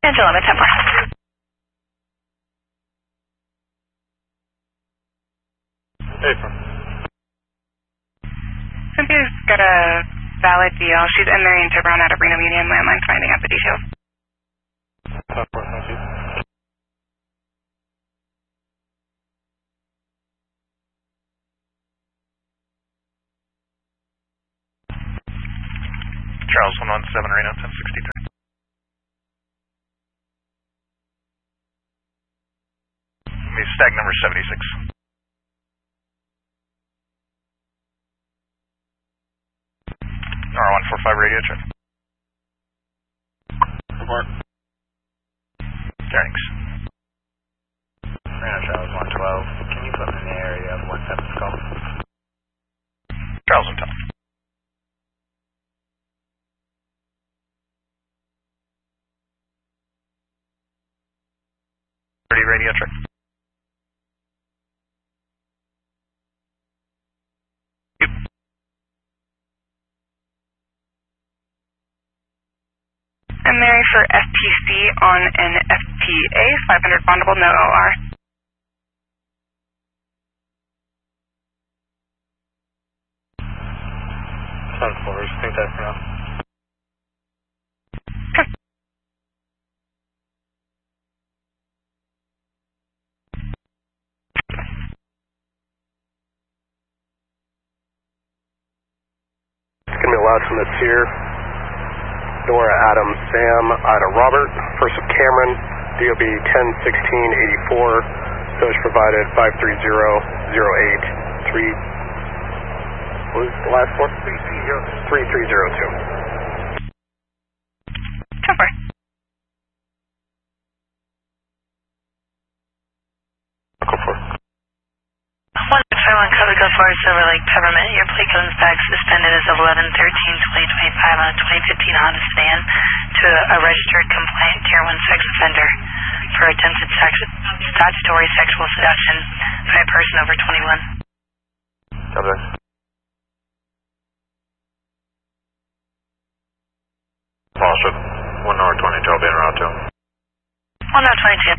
Angela, with 10-4. April. Cynthia's got a valid deal. She's in Marion to run out of Reno Union. Landline's finding out the details. 10-4, thank you. Charles 117 Reno 1063. Stag number 76. R145 radio check. Report. Thanks. Reno Charles 112. Can you put me in the area of 17's call? Charles 112. Radio check. Yep. And Mary for FPC on an FPA, 500 bondable, no OR. Fours, think that for now. It's going to be allowed from the Sear. Nora, Adam, Sam, Ida, Robert. First of Cameron, DOB 101684. Soch provided 53008 What was the last four? 3302. 10-4. Go for it. 151 Cover Go Forward Silver Lake Peppermint. Your plate comes back suspended as of 11/13/2025 on a 2015 Honda sedan to a registered compliant Tier 1 sex offender for attempted statutory sexual seduction by a person over 21. Copy that. Paul, 1 hour 22, I'll be en route to him. 1 hour 22,